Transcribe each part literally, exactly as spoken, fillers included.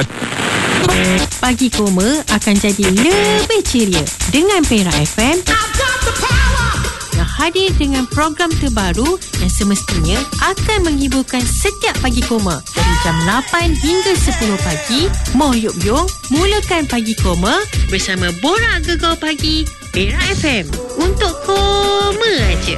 Pagi Koma akan jadi lebih ceria dengan Perak F M yang hadir dengan program terbaru yang semestinya akan menghiburkan setiap Pagi Koma dari jam lapan hingga sepuluh pagi. Moh Yop Yong, mulakan Pagi Koma bersama Borak Gegar Pagi Perak F M untuk Koma aja.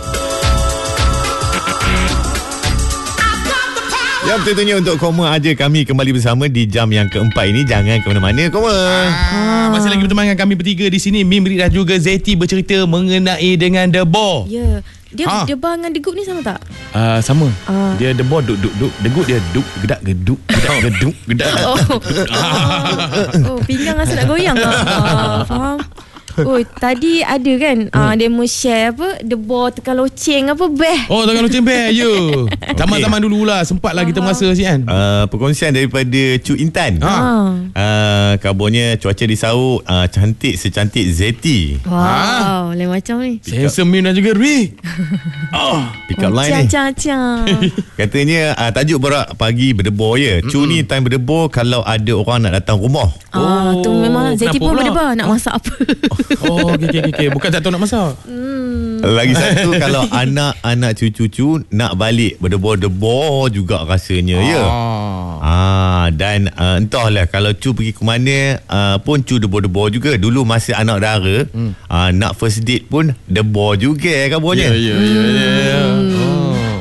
Ya, tentunya untuk Koma aja kami kembali bersama di jam yang keempat ini. Jangan ke mana-mana, Koma. Ah, masih lagi bersama dengan kami bertiga di sini. Mimri dan juga Zeti bercerita mengenai dengan The Boar. Ya, dia Ha. The Bar dengan The Good ni sama tak? Uh, sama. Ah. Dia The Boar duk duk duk. The Good dia duk gedak geduk gedak geduk gedak. Oh, oh pinggang rasa nak goyang lah. Ah, faham. Oh, tadi ada kan uh, demo share apa The Boar tekan loceng apa beh. Oh, tangan lucing bear je. Zaman-zaman dululah sempatlah kita merasa si kan. Uh, perkongsian daripada Cu Intan. Ha. Uh, kabarnya cuaca di Sarawak uh, cantik secantik Zeti. Wow, lain macam ni. Handsome Min dan juga Ri. Oh, Pick up line ni. Cang-cang. Katanya uh, tajuk Borak Pagi berdebor ya. Cu ni time berdebor kalau ada orang nak datang rumah. Ah, tu memang Zeti kenapa pun pula? berdebar nak masak apa. Oh, okey okey okey. Bukan tak tahu nak masak. Hmm. Lagi satu kalau anak-anak cucu-cucu nak balik berdebor-debor juga rasanya ya. Ah, dan uh, entahlah kalau Cu pergi ke mana uh, pun Cu debor-debor juga. Dulu masa anak dara hmm. uh, nak first date pun debor juga kabarnya. Ya ya ya ya. Oh.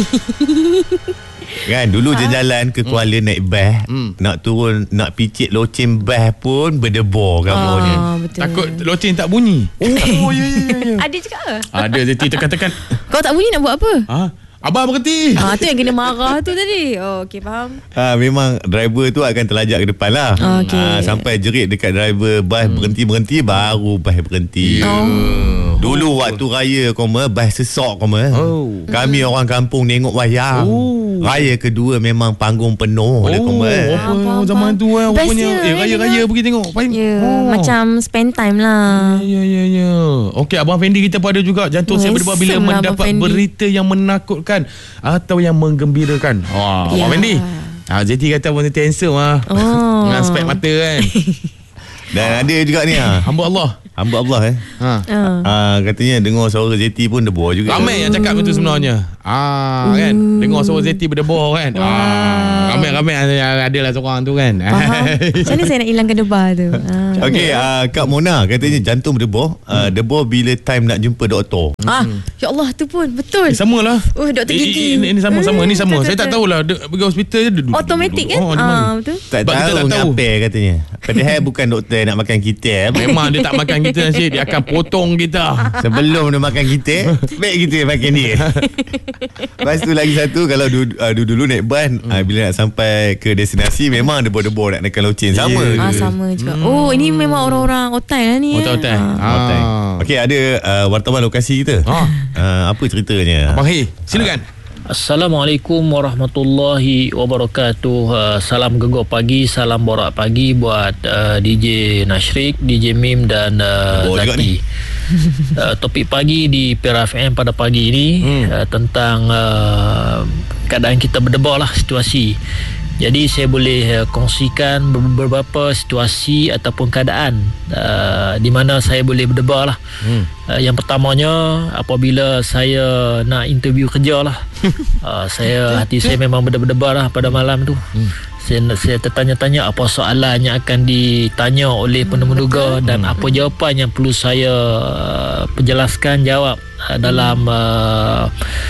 Kan dulu jalan-jalan ke Kuala naik bas, Hmm. nak turun nak picit loceng bas pun berdebor kabarnya. Ah, betul. Takut loceng tak bunyi. Oh ya ya ya. Ada juga ke? Ada Zeti tekan-tekan. Kau tak bunyi nak buat apa? Ha? Abang berhenti. Ah, tu yang kena marah tu tadi. Oh, okey faham. Ha, memang driver tu akan terlajak ke depan lah. Okey. Ha, sampai jerit dekat driver bas hmm. berhenti-berhenti baru bas berhenti. Oh. Dulu waktu raya Koma bas sesok Koma. Oh. Kami orang kampung tengok wayang. Oh. Raya kedua memang panggung penuh dah Koma. apa faham, zaman faham. tu kan Best rupanya dia, eh raya-raya kan, pergi tengok. Paling, Ya, yeah, macam spend time lah. Ya ya ya. Okey, Abang Fendi kita pun ada juga jantung saya berdebar bila Handsome lah Abang mendapat Fendi. berita yang menakutkan atau yang menggembirakan. Wah, Ya. Abang Fendi. Ah, Zeti kata Abang Zeti handsome ah. Oh. Dengan spek mata kan. Dan ada juga ni ha. Hamba Allah. Hamba Allah eh. Ha. Ah. Ah, katanya dengar suara Zeti pun debor juga. Ramai yang cakap betul sebenarnya. Ah kan. Dengar suara Zeti berdebor kan. Ah, ramai-ramai ada adalah seorang tu kan. Faham. Macam mana saya nak hilangkan debar tu? Ah. Okey, uh, Kak Mona katanya jantung berdebor. Uh, debor bila time nak jumpa doktor. Ah, ya Allah tu pun betul. Eh, samalah. Oh, doktor Eh, gigi. Ini, ini sama-sama, ini sama. Hmm, Saya tak betul, tahulah de- pergi hospital je duduk. Automatik kan? Oh, di Ah, mana? betul. Tak Sebab kita tahu tak tahu. ngapa katanya. Padahal bukan doktor nak makan kita. Memang dia tak makan kita nasi, dia akan potong kita. Sebelum dia makan kita, baik kita makan dia. Lepas tu lagi satu, kalau du- uh, dulu-dulu naik bas, hmm. uh, bila nak sampai ke destinasi, memang debor-debor nak naikkan loceng. Sama. Ya. Ah, sama juga. Oh, ini memang orang-orang otai lah ni. Otai-otai. eh. Ah. Hotel. Ah. Okey, ada uh, wartawan lokasi kita. Ah. Uh, apa ceritanya? Abang Hei, silakan. Assalamualaikum warahmatullahi wabarakatuh. Uh, salam gegar pagi, salam borak pagi buat uh, D J Nashrik, D J Mim dan uh, Borak juga Zaki. Uh, topik pagi di Perak F M pada pagi ini hmm. uh, tentang uh, keadaan kita berdebar lah, situasi. Jadi saya boleh uh, kongsikan beberapa situasi ataupun keadaan uh, di mana saya boleh berdebar lah. Hmm. Uh, yang pertamanya apabila saya nak interview kerja lah. uh, saya hati saya memang berdebar lah pada malam tu. Hmm. Saya, saya tertanya-tanya apa soalan yang akan ditanya oleh penemuduga dan apa jawapan yang perlu saya uh, perjelaskan jawab uh, dalam uh,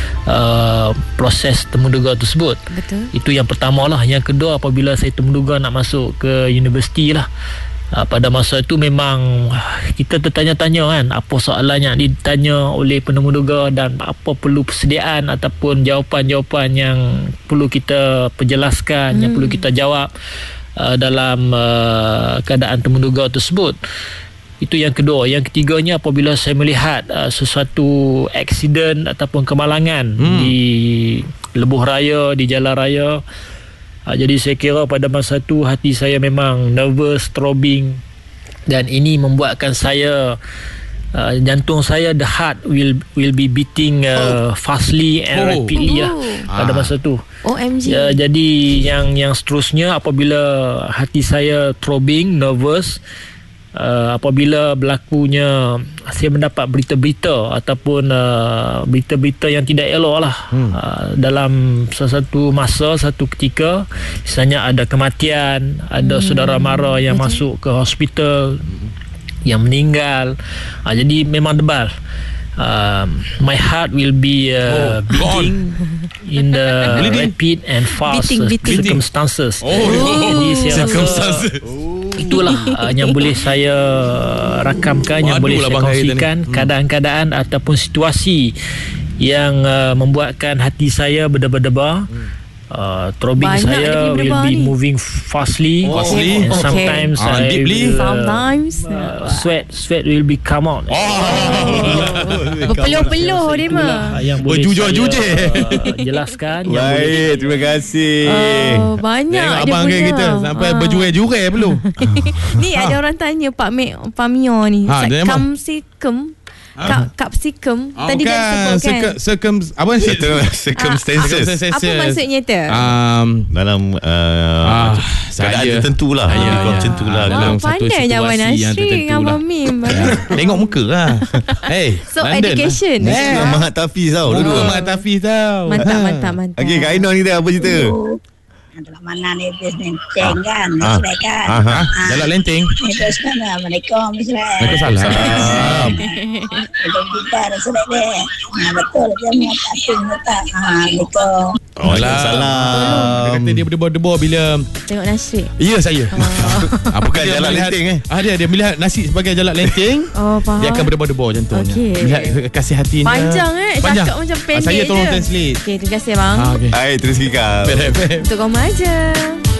uh, proses temuduga tersebut. Betul. Itu yang pertama lah. Yang kedua, apabila saya temuduga nak masuk ke universiti lah, uh, pada masa itu memang kita tertanya-tanya kan apa soalan yang ditanya oleh penemuduga dan apa perlu persediaan ataupun jawapan-jawapan yang perlu kita perjelaskan, hmm. yang perlu kita jawab uh, dalam uh, keadaan temuduga tersebut. Itu yang kedua. Yang ketiganya, apabila saya melihat uh, sesuatu aksiden ataupun kemalangan hmm. di lebuh raya, di jalan raya, uh, jadi saya kira pada masa itu hati saya memang nervous, throbbing, dan ini membuatkan saya uh, jantung saya, the heart will will be beating uh, fastly and Oh. rapidly lah Oh. pada masa tu. O M G. Ya, jadi yang yang seterusnya apabila hati saya throbbing, nervous, uh, apabila berlakunya saya mendapat berita-berita ataupun uh, berita-berita yang tidak elok lah hmm. uh, dalam sesuatu masa, satu ketika, misalnya ada kematian, ada hmm. saudara mara yang Betul. masuk ke hospital, yang meninggal, uh, jadi memang debal. Um, my heart will be uh, oh, beating in the rapid and fast Beating, beating. circumstances. Oh, Jadi saya circumstances. rasa itulah uh, yang boleh saya rakamkan, yang Waduh boleh lah saya Bang Hair kongsikan tadi. keadaan-keadaan ataupun situasi yang uh, membuatkan hati saya berdebar-debar. Uh, throbbing Banyak dia saya punya will berdebar be ni. moving fastly, Oh, fastly? and Okay. sometimes Ah, I deeply? will, uh, Sometimes. uh, sweat sweat will be come out. Oh. Berpeluh-peluh dia mah. Ah, yang boleh Berjujur-jujur. saya uh, jelaskan yang boleh Baik, terima kasih. Oh, banyak Tengok dia abang punya. Hair kita sampai Ah. berjurai-jurai perlu. Ni ada orang tanya Pak Mek Pamio ni. Ha, dia memang- Capsicum. Kap, capsicum. Ah, Tadi bukan. kan sebut kan. Circum, circum, apa ni? Circumstances. Apa maksudnya tu? Um, Dalam uh, Ah, keadaan saya- tertentu lah. Ah, Lebih ya, kurang ya. macam tu lah. Ah, dalam Oh, satu pandai Jawan situasi yang Ashri tertentu dengan lah. Abang Mim. Tengok muka lah. Hey, So, London education. Lah. Mesti Eh, Mahat Tafiz tau. Oh, Dua-dua. Mak Tafiz tau. Mantap, mantap, mantap. Okey, Kak Ainon kita apa cerita? Dalam mana ni bisnes ceng kan, Ah. Israel kan. Aha. Ah. Jalak lenteng. Itu Assalamualaikum Israel. Waalaikumsalam. Itu kita Israel deh. Nah betul dia mau tapi tak. Ah gitu. Waalaikumsalam. Dia kata dia berdebar-debar bila Tengok Nasri. ya saya. Apa Bukan dia jalak melihat- lenteng, eh? Ah dia dia melihat nasi sebagai jalak lenteng. Oh, faham. Dia akan berdebar-debar contohnya. Okey. Melihat kasih hatinya. Panjang eh. Panjang. Cakap macam pendek Ah, saya tolong je. translate. Okey, terima kasih bang. Ah, okey. Hai, terus kikau. Fair, fair. Untuk kau aja.